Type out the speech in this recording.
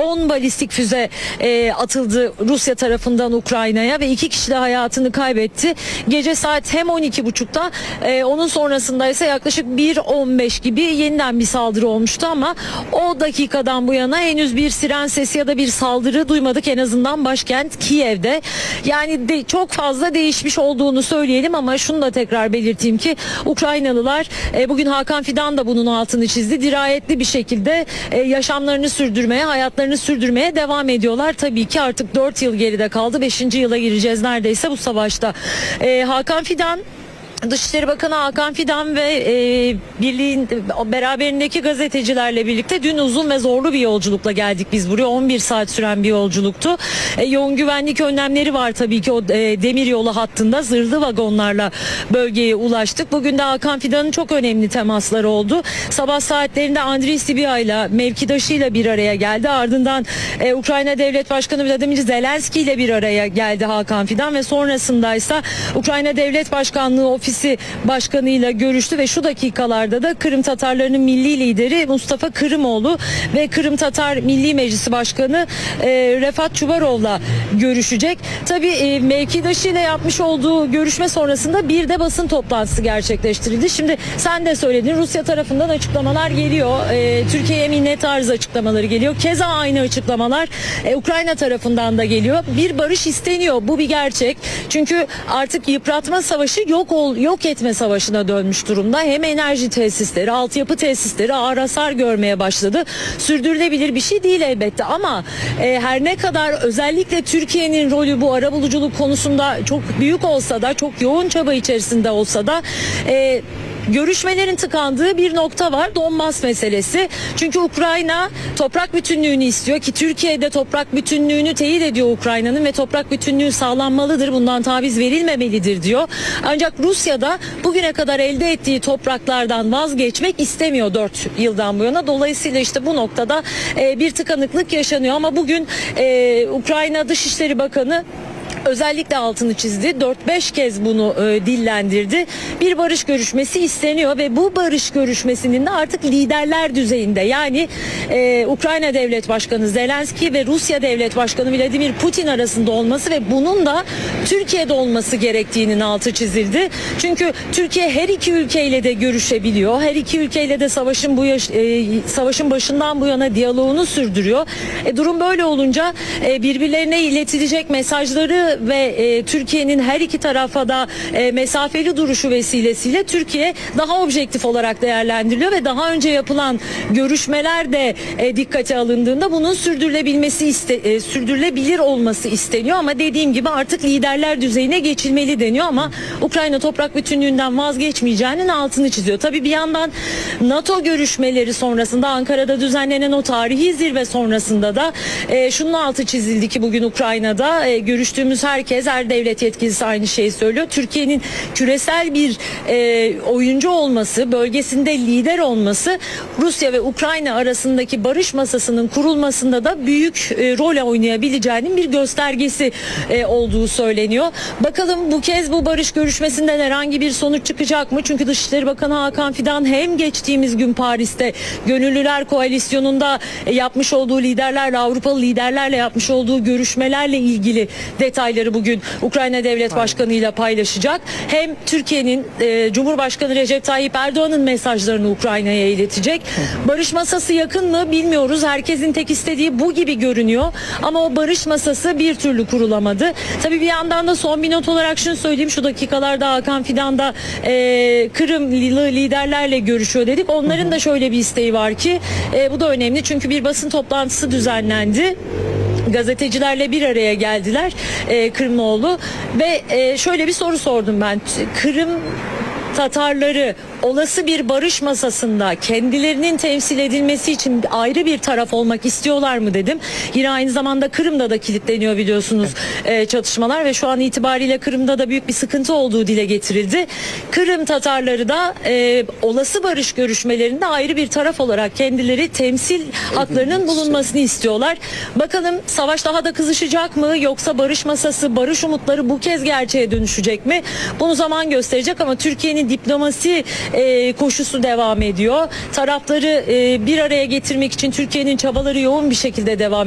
10 balistik füze atıldı Rusya tarafından Ukrayna'ya ve 2 kişi de hayatını kaybetti. Gece saat hem 12.30'da onun sonrasında ise yaklaşık 1.15 gibi yeniden bir saldırı olmuştu ama o dakikadan bu yana henüz bir siren sesi ya da bir saldırı duymadık, en azından başkent Kiev'de. Yani çok fazla değişmiş olduğunu söyleyelim ama şunu da tekrar belirteyim ki Ukraynalılar bugün Hakan Fidan da bunun altını çizdi. Dirayetli bir şekilde yaşamlarını sürdürmeye, hayatlarını sürdürmeye devam ediyorlar. Tabii ki artık 4 yıl geride kaldı. 5. yıla gireceğiz neredeyse bu savaşta. Hakan Fidan, Dışişleri Bakanı Hakan Fidan ve birliğin beraberindeki gazetecilerle birlikte dün uzun ve zorlu bir yolculukla geldik biz buraya. 11 saat süren bir yolculuktu. Yoğun güvenlik önlemleri var tabii ki o demiryolu hattında. Zırhlı vagonlarla bölgeye ulaştık. Bugün de Hakan Fidan'ın çok önemli temasları oldu. Sabah saatlerinde Andriy Sybiha mevkidaşıyla bir araya geldi. Ardından Ukrayna Devlet Başkanı Vladimir Zelenski ile bir araya geldi Hakan Fidan ve sonrasında ise Ukrayna Devlet Başkanlığı Ofisi Başkanı'yla görüştü ve şu dakikalarda da Kırım Tatarlarının milli lideri Mustafa Kırımoğlu ve Kırım Tatar Milli Meclisi Başkanı Refat Çuvarov'la görüşecek. Tabii mevkidaşıyla yapmış olduğu görüşme sonrasında bir de basın toplantısı gerçekleştirildi. Şimdi sen de söyledin, Rusya tarafından açıklamalar geliyor. Türkiye'ye minnet tarzı açıklamaları geliyor. Keza aynı açıklamalar Ukrayna tarafından da geliyor. Bir barış isteniyor. Bu bir gerçek. Çünkü artık yıpratma savaşı yok etme savaşına dönmüş durumda. Hem enerji tesisleri, altyapı tesisleri ağır hasar görmeye başladı. Sürdürülebilir bir şey değil elbette ama her ne kadar özellikle Türkiye'nin rolü bu arabuluculuk konusunda çok büyük olsa da, çok yoğun çaba içerisinde olsa da görüşmelerin tıkandığı bir nokta var. Donbas meselesi. Çünkü Ukrayna toprak bütünlüğünü istiyor ki Türkiye'de toprak bütünlüğünü teyit ediyor Ukrayna'nın ve toprak bütünlüğü sağlanmalıdır. Bundan taviz verilmemelidir diyor. Ancak Rusya da bugüne kadar elde ettiği topraklardan vazgeçmek istemiyor 4 yıldan bu yana. Dolayısıyla işte bu noktada bir tıkanıklık yaşanıyor ama bugün Ukrayna Dışişleri Bakanı özellikle altını çizdi. 4-5 kez bunu dillendirdi. Bir barış görüşmesi isteniyor ve bu barış görüşmesinin de artık liderler düzeyinde, yani Ukrayna Devlet Başkanı Zelenski ve Rusya Devlet Başkanı Vladimir Putin arasında olması ve bunun da Türkiye'de olması gerektiğinin altı çizildi. Çünkü Türkiye her iki ülkeyle de görüşebiliyor. Her iki ülkeyle de savaşın başından bu yana diyaloğunu sürdürüyor. Durum böyle olunca birbirlerine iletilecek mesajları ve Türkiye'nin her iki tarafa da mesafeli duruşu vesilesiyle Türkiye daha objektif olarak değerlendiriliyor ve daha önce yapılan görüşmeler de dikkate alındığında bunun sürdürülebilir olması isteniyor ama dediğim gibi artık liderler düzeyine geçilmeli deniyor ama Ukrayna toprak bütünlüğünden vazgeçmeyeceğinin altını çiziyor. Tabii bir yandan NATO görüşmeleri sonrasında Ankara'da düzenlenen o tarihi zirve sonrasında da şunun altı çizildi ki bugün Ukrayna'da görüştüğümüz her devlet yetkilisi aynı şeyi söylüyor. Türkiye'nin küresel bir oyuncu olması, bölgesinde lider olması Rusya ve Ukrayna arasındaki barış masasının kurulmasında da büyük rol oynayabileceğinin bir göstergesi olduğu söyleniyor. Bakalım bu kez bu barış görüşmesinden herhangi bir sonuç çıkacak mı? Çünkü Dışişleri Bakanı Hakan Fidan hem geçtiğimiz gün Paris'te Gönüllüler Koalisyonu'nda yapmış olduğu liderlerle, Avrupalı liderlerle yapmış olduğu görüşmelerle ilgili detayları bugün Ukrayna Devlet Başkanı ile paylaşacak. Hem Türkiye'nin Cumhurbaşkanı Recep Tayyip Erdoğan'ın mesajlarını Ukrayna'ya iletecek. Barış masası yakın mı bilmiyoruz. Herkesin tek istediği bu gibi görünüyor. Ama o barış masası bir türlü kurulamadı. Tabii bir yandan da son bir not olarak şunu söyleyeyim. Şu dakikalarda Hakan Fidan da Kırımlı liderlerle görüşüyor dedik. Onların da şöyle bir isteği var ki bu da önemli. Çünkü bir basın toplantısı düzenlendi. Gazetecilerle bir araya geldiler Kırımoğlu ve şöyle bir soru sordum ben. Kırım Tatarları olası bir barış masasında kendilerinin temsil edilmesi için ayrı bir taraf olmak istiyorlar mı dedim. Yine aynı zamanda Kırım'da da kilitleniyor biliyorsunuz çatışmalar ve şu an itibariyle Kırım'da da büyük bir sıkıntı olduğu dile getirildi. Kırım Tatarları da olası barış görüşmelerinde ayrı bir taraf olarak kendileri temsil haklarının bulunmasını istiyorlar. Bakalım savaş daha da kızışacak mı yoksa barış masası, barış umutları bu kez gerçeğe dönüşecek mi? Bunu zaman gösterecek ama Türkiye'nin diplomasi koşusu devam ediyor. Tarafları bir araya getirmek için Türkiye'nin çabaları yoğun bir şekilde devam ediyor.